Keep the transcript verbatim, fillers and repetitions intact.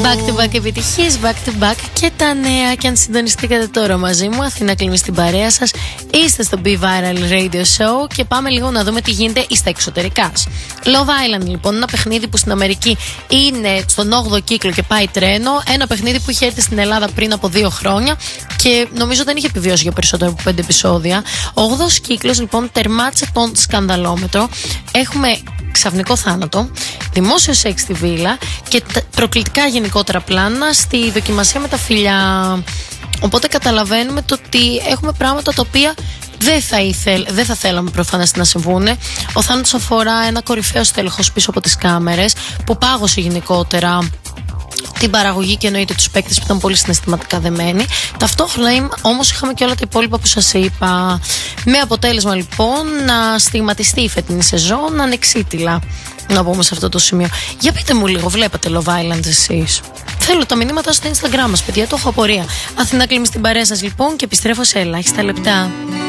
Back to back επιτυχίες, back to back και τα νέα. Και αν συντονιστήκατε τώρα μαζί μου, Αθήνα κλείνει στην παρέα σας. Είστε στο B-Viral Radio Show και πάμε λίγο να δούμε τι γίνεται στα εξωτερικά. Love Island, λοιπόν, ένα παιχνίδι που στην Αμερική είναι στον όγδοο κύκλο και πάει τρένο. Ένα παιχνίδι που είχε έρθει στην Ελλάδα πριν από δύο χρόνια και νομίζω δεν είχε επιβιώσει για περισσότερο από πέντε επεισόδια. Ο όγδοος κύκλος, λοιπόν, τερμάτισε τον σκανδαλόμετρο. Έχουμε ξαφνικό θάνατο, δημόσιο σεξ στη βίλα και προκλητικά γενικότερα πλάνα στη δοκιμασία με τα φιλιά. Οπότε καταλαβαίνουμε το ότι έχουμε πράγματα τα οποία δεν θα, ήθελ, δεν θα θέλαμε προφανώς να συμβούν. Ο θάνατος αφορά ένα κορυφαίο στέλεχος πίσω από τις κάμερες που πάγωσε γενικότερα την παραγωγή και εννοείται τους παίκτες που ήταν πολύ συναισθηματικά δεμένοι. Ταυτόχρονα όμως είχαμε και όλα τα υπόλοιπα που σας είπα. Με αποτέλεσμα λοιπόν να στιγματιστεί η φετινή σεζόν ανεξίτηλα. Να πούμε σε αυτό το σημείο. Για πείτε μου λίγο, βλέπατε Love Island εσείς? Θέλω τα μηνύματα στο Instagram μας, παιδιά, το έχω απορία. Αθηνά κλείνει στην παρέα σας λοιπόν και επιστρέφω σε ελάχιστα λεπτά.